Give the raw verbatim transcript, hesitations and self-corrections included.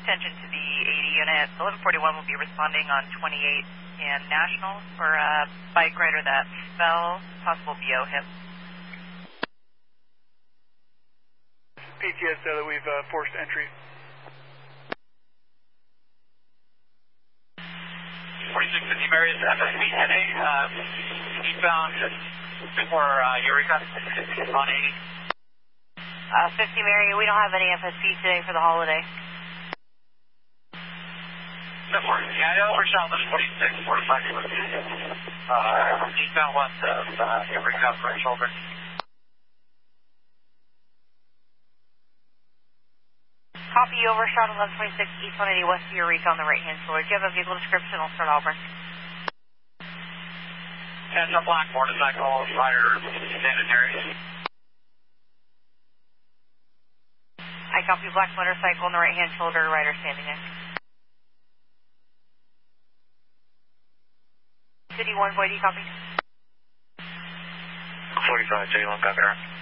engine to the eighty unit. eleven forty-one will be responding on twenty-eight and National for a bike rider that fell, possible B O hip. P T S said that we've uh, forced entry. forty-six fifty Mary is F S B today. Uh, eastbound for uh, Eureka on eighty. Uh, fifty Mary, we don't have any F S P today for the holiday. No worries. Yeah, I overshot the forty-six, forty-five. Uh, eastbound west of uh, Eureka for shoulder. Copy, you overshot eleven twenty-six East one eighty west of Eureka on the right-hand shoulder. Do you have a vehicle description? I'll start Auburn. That's a black motorcycle, rider, sanitary. I copy, black motorcycle on the right-hand shoulder, rider standing in. City one, Boyd, you copy? forty-five, J one, copy.